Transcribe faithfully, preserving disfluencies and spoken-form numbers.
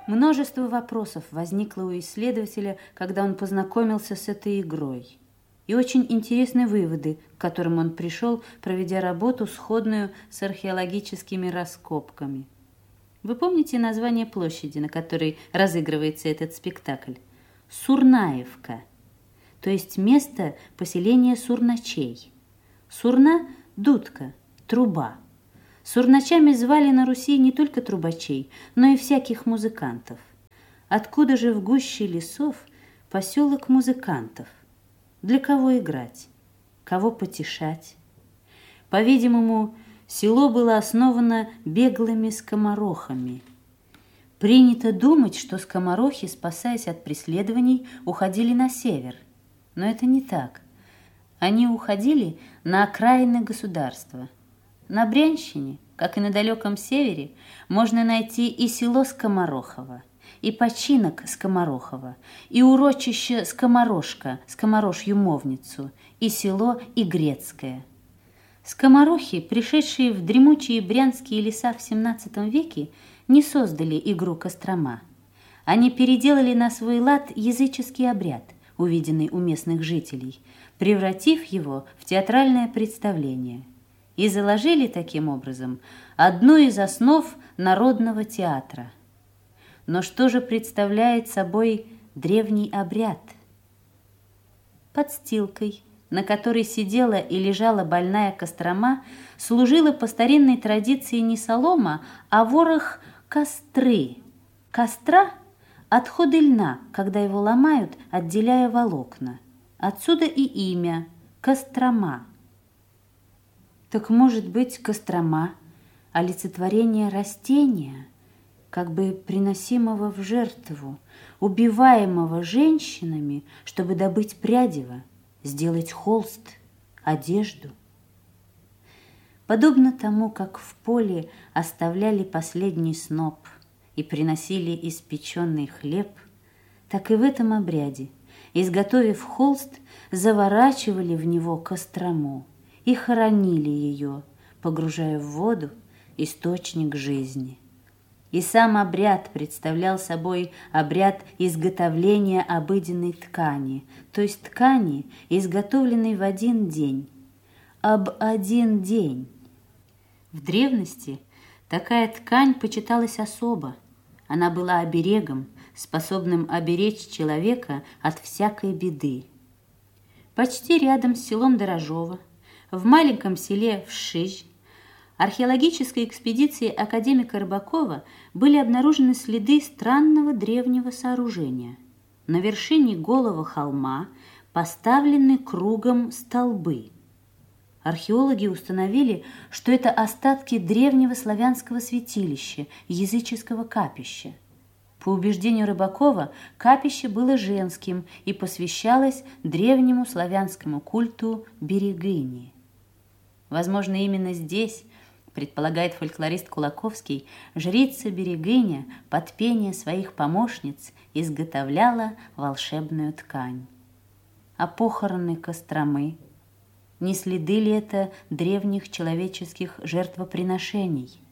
Множество вопросов возникло у исследователя, когда он познакомился с этой игрой. И очень интересны выводы, к которым он пришел, проведя работу, сходную с археологическими раскопками. Вы помните название площади, на которой разыгрывается этот спектакль? Сурнаевка, то есть место поселения сурначей. Сурна – дудка, труба. Сурначами звали на Руси не только трубачей, но и всяких музыкантов. Откуда же в гуще лесов поселок музыкантов? Для кого играть? Кого потешать? По-видимому, село было основано беглыми скоморохами. Принято думать, что скоморохи, спасаясь от преследований, уходили на север. Но это не так. Они уходили на окраины государства. На Брянщине, как и на далеком севере, можно найти и село Скоморохово, и починок Скоморохова, и урочище Скоморошка, Скоморожью мовницу, и село Игрецкое. Скоморохи, пришедшие в дремучие брянские леса в семнадцатом веке, не создали игру Кострома. Они переделали на свой лад языческий обряд, увиденный у местных жителей, превратив его в театральное представление, и заложили таким образом одну из основ народного театра. Но что же представляет собой древний обряд? Подстилкой, на которой сидела и лежала больная Кострома, служила по старинной традиции не солома, а ворох костры. Костра – отходы льна, когда его ломают, отделяя волокна. Отсюда и имя – Кострома. Так может быть, Кострома – олицетворение растения, как бы приносимого в жертву, убиваемого женщинами, чтобы добыть прядево, сделать холст, одежду. Подобно тому, как в поле оставляли последний сноп и приносили испеченный хлеб, так и в этом обряде, изготовив холст, заворачивали в него Кострому и хоронили ее, погружая в воду источник жизни. И сам обряд представлял собой обряд изготовления обыденной ткани, то есть ткани, изготовленной в один день. Об один день. В древности такая ткань почиталась особо. Она была оберегом, способным оберечь человека от всякой беды. Почти рядом с селом Дорожово, в маленьком селе Вшиж, археологической экспедиции академика Рыбакова были обнаружены следы странного древнего сооружения. На вершине голого холма поставлены кругом столбы. Археологи установили, что это остатки древнего славянского святилища, языческого капища. По убеждению Рыбакова, капище было женским и посвящалось древнему славянскому культу Берегыни. Возможно, именно здесь, предполагает фольклорист Кулаковский, жрица Берегыня под пение своих помощниц изготовляла волшебную ткань. А похороны Костромы, не следы ли это древних человеческих жертвоприношений?